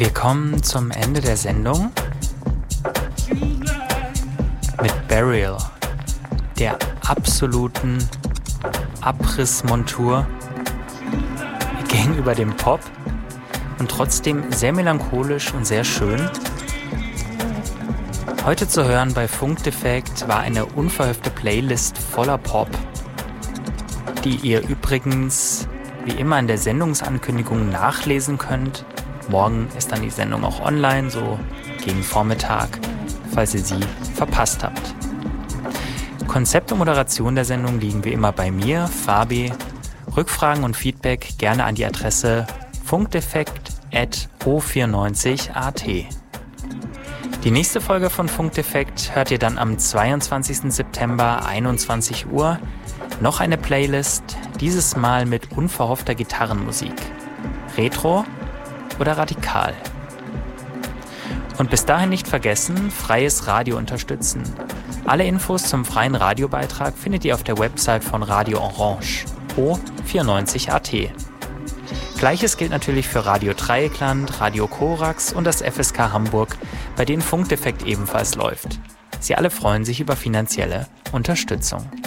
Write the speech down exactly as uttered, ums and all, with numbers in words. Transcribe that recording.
Wir kommen zum Ende der Sendung mit Burial, der absoluten Abrissmontur gegenüber dem Pop und trotzdem sehr melancholisch und sehr schön. Heute zu hören bei Funkdefekt war eine unverhöfte Playlist voller Pop, die ihr übrigens wie immer in der Sendungsankündigung nachlesen könnt. Morgen ist dann die Sendung auch online, so gegen Vormittag, falls ihr sie verpasst habt. Konzept und Moderation der Sendung liegen wie immer bei mir, Fabi. Rückfragen und Feedback gerne an die Adresse funkdefekt at o vierundneunzig punkt a t. Die nächste Folge von Funkdefekt hört ihr dann am zweiundzwanzigsten September, einundzwanzig Uhr. Noch eine Playlist, dieses Mal mit unverhoffter Gitarrenmusik. Retro oder radikal? Und bis dahin nicht vergessen, freies Radio unterstützen. Alle Infos zum freien Radiobeitrag findet ihr auf der Website von Radio Orange, o vierundneunzig punkt a t. Gleiches gilt natürlich für Radio Dreieckland, Radio Korax und das F S K Hamburg, bei denen Funkdefekt ebenfalls läuft. Sie alle freuen sich über finanzielle Unterstützung.